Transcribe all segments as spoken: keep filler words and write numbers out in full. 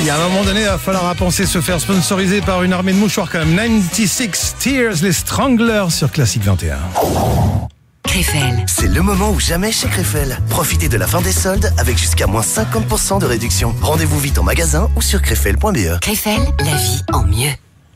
Il y a un moment donné, il va falloir à penser se faire sponsoriser par une armée de mouchoirs quand même. quatre-vingt-six Tears, les Stranglers sur Classique vingt et un. Krefel. C'est le moment ou jamais chez Krefel. Profitez de la fin des soldes avec jusqu'à moins cinquante pour cent de réduction. Rendez-vous vite en magasin ou sur krefel point b e. Krefel, la vie en mieux.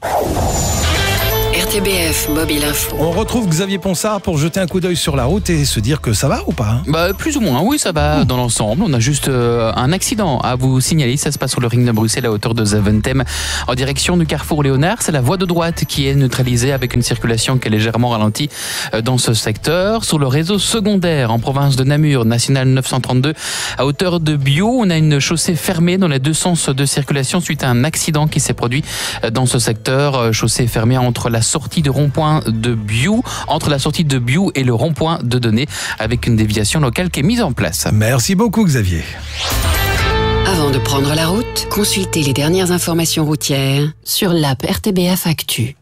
R T B F Mobile Info. On retrouve Xavier Ponsard pour jeter un coup d'œil sur la route et se dire que ça va ou pas? Bah, plus ou moins, oui, ça va dans l'ensemble. On a juste euh, un accident à vous signaler. Ça se passe sur le ring de Bruxelles à hauteur de Zaventem en direction du carrefour Léonard. C'est la voie de droite qui est neutralisée avec une circulation qui est légèrement ralentie euh, dans ce secteur. Sur le réseau secondaire en province de Namur, national neuf cent trente-deux, à hauteur de Bio, on a une chaussée fermée dans les deux sens de circulation suite à un accident qui s'est produit euh, dans ce secteur. Euh, chaussée fermée entre la sortie de rond-point de Biou, entre la sortie de Biou et le rond-point de Donné, avec une déviation locale qui est mise en place. Merci beaucoup Xavier. Avant de prendre la route, consultez les dernières informations routières sur l'app R T B F Actu.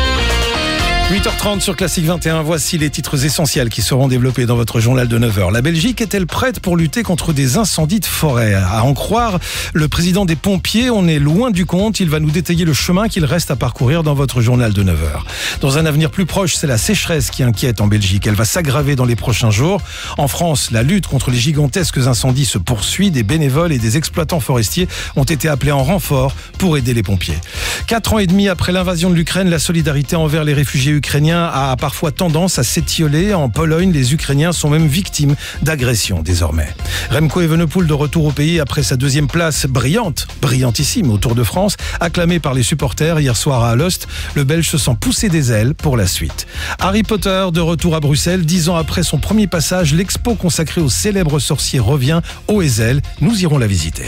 huit heures trente sur Classique vingt et un, voici les titres essentiels qui seront développés dans votre journal de neuf heures. La Belgique est-elle prête pour lutter contre des incendies de forêt? À en croire le président des pompiers, on est loin du compte. Il va nous détailler le chemin qu'il reste à parcourir dans votre journal de neuf heures. Dans un avenir plus proche, c'est la sécheresse qui inquiète en Belgique. Elle va s'aggraver dans les prochains jours. En France, la lutte contre les gigantesques incendies se poursuit. Des bénévoles et des exploitants forestiers ont été appelés en renfort pour aider les pompiers. Quatre ans et demi après l'invasion de l'Ukraine, la solidarité envers les réfugiés ukrainiens a parfois tendance à s'étioler. En Pologne, les Ukrainiens sont même victimes d'agressions désormais. Remco Evenepoel de retour au pays après sa deuxième place brillante, brillantissime au Tour de France, acclamé par les supporters hier soir à Alost. Le Belge se sent pousser des ailes pour la suite. Harry Potter de retour à Bruxelles, dix ans après son premier passage, l'expo consacrée au célèbre sorcier revient au Ezel. Nous irons la visiter.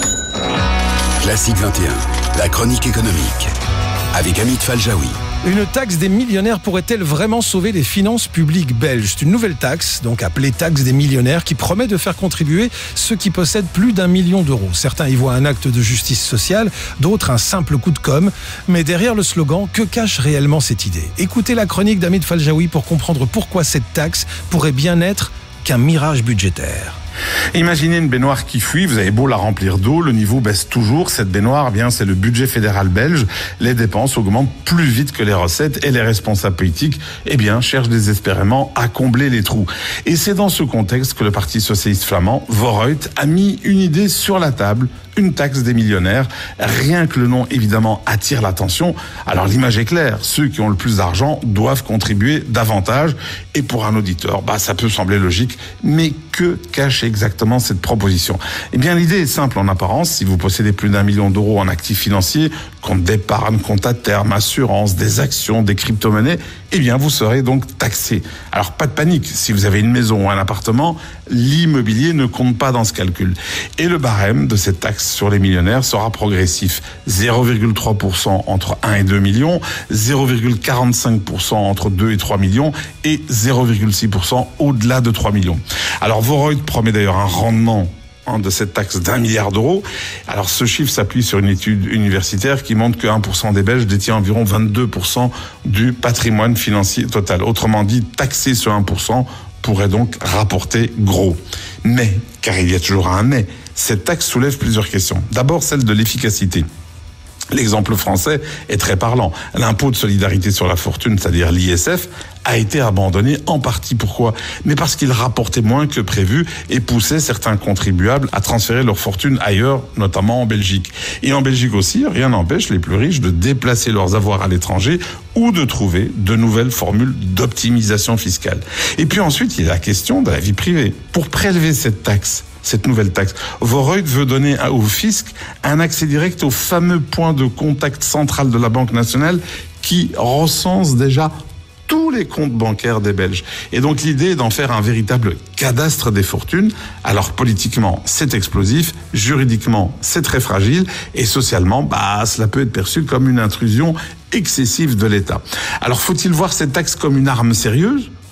Classique vingt et un, la chronique économique, avec Amit Faljaoui. Une taxe des millionnaires pourrait-elle vraiment sauver les finances publiques belges? C'est une nouvelle taxe, donc appelée taxe des millionnaires, qui promet de faire contribuer ceux qui possèdent plus d'un million d'euros. Certains y voient un acte de justice sociale, d'autres un simple coup de com'. Mais derrière le slogan, que cache réellement cette idée? Écoutez la chronique d'Hamid Faljaoui pour comprendre pourquoi cette taxe pourrait bien être qu'un mirage budgétaire. Imaginez une baignoire qui fuit, vous avez beau la remplir d'eau, le niveau baisse toujours. Cette baignoire, eh bien, c'est le budget fédéral belge. Les dépenses augmentent plus vite que les recettes et les responsables politiques, eh bien, cherchent désespérément à combler les trous. Et c'est dans ce contexte que le Parti socialiste flamand, Vooruit, a mis une idée sur la table, une taxe des millionnaires. Rien que le nom, évidemment, attire l'attention. Alors l'image est claire, ceux qui ont le plus d'argent doivent contribuer davantage. Et pour un auditeur, bah, ça peut sembler logique, mais que cache exactement cette proposition? Eh bien, l'idée est simple en apparence. Si vous possédez plus d'un million d'euros en actifs financiers, compte d'épargne, compte à terme, assurance, des actions, des crypto-monnaies, eh bien, vous serez donc taxé. Alors, pas de panique. Si vous avez une maison ou un appartement, l'immobilier ne compte pas dans ce calcul. Et le barème de cette taxe sur les millionnaires sera progressif. zéro virgule trois pour cent entre un et deux millions, zéro virgule quarante-cinq pour cent entre deux et trois millions et zéro virgule six pour cent au-delà de trois millions. Alors, Vooruit promet d'ailleurs un rendement de cette taxe d'un milliard d'euros. Alors ce chiffre s'appuie sur une étude universitaire qui montre que un pour cent des Belges détient environ vingt-deux pour cent du patrimoine financier total. Autrement dit, taxer ce un pour cent pourrait donc rapporter gros. Mais, car il y a toujours un mais, cette taxe soulève plusieurs questions. D'abord celle de l'efficacité. L'exemple français est très parlant. L'impôt de solidarité sur la fortune, c'est-à-dire l'I S F, a été abandonné en partie. Pourquoi? Mais parce qu'il rapportait moins que prévu et poussait certains contribuables à transférer leur fortune ailleurs, notamment en Belgique. Et en Belgique aussi, rien n'empêche les plus riches de déplacer leurs avoirs à l'étranger ou de trouver de nouvelles formules d'optimisation fiscale. Et puis ensuite, il y a la question de la vie privée. Pour prélever cette taxe, cette nouvelle taxe, Vooruit veut donner au fisc un accès direct au fameux point de contact central de la Banque nationale qui recense déjà tous les comptes bancaires des Belges. Et donc l'idée est d'en faire un véritable cadastre des fortunes. Alors politiquement, c'est explosif, juridiquement, c'est très fragile, et socialement, bah, cela peut être perçu comme une intrusion excessive de l'État. Alors faut-il voir cette taxe comme une arme sérieuse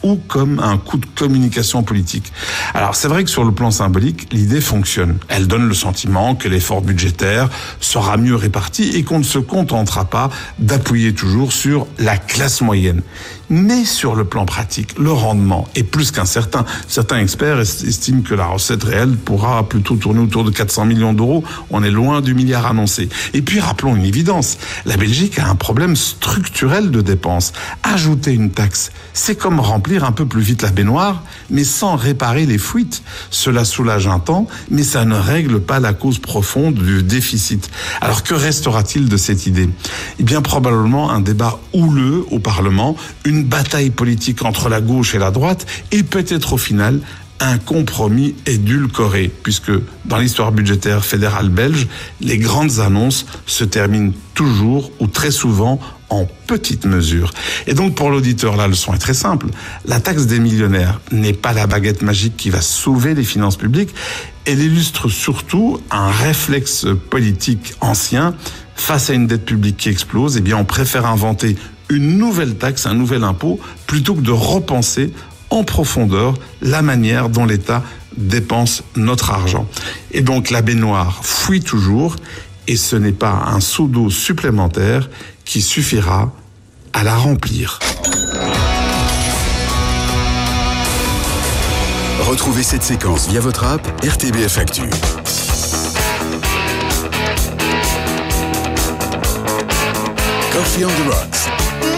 ou comme un coup de communication politique. Alors c'est vrai que sur le plan symbolique, l'idée fonctionne. Elle donne le sentiment que l'effort budgétaire sera mieux réparti et qu'on ne se contentera pas d'appuyer toujours sur la classe moyenne. Mais sur le plan pratique, le rendement est plus qu'incertain. Certains experts estiment que la recette réelle pourra plutôt tourner autour de quatre cents millions d'euros. On est loin du milliard annoncé. Et puis rappelons une évidence, la Belgique a un problème structurel de dépenses. Ajouter une taxe, c'est comme remplir un peu plus vite la baignoire, mais sans réparer les fuites. Cela soulage un temps, mais ça ne règle pas la cause profonde du déficit. Alors que restera-t-il de cette idée ? Eh bien probablement un débat houleux au Parlement, une bataille politique entre la gauche et la droite, et peut-être au final un compromis édulcoré, puisque dans l'histoire budgétaire fédérale belge, les grandes annonces se terminent toujours ou très souvent en petite mesure. Et donc pour l'auditeur, la leçon est très simple. La taxe des millionnaires n'est pas la baguette magique qui va sauver les finances publiques. Elle illustre surtout un réflexe politique ancien. Face à une dette publique qui explose, eh bien on préfère inventer une nouvelle taxe, un nouvel impôt, plutôt que de repenser en profondeur la manière dont l'État dépense notre argent. Et donc la baignoire fuit toujours, et ce n'est pas un seau d'eau supplémentaire qui suffira à la remplir. Retrouvez cette séquence via votre app R T B F Actu. Coffee on the Rocks.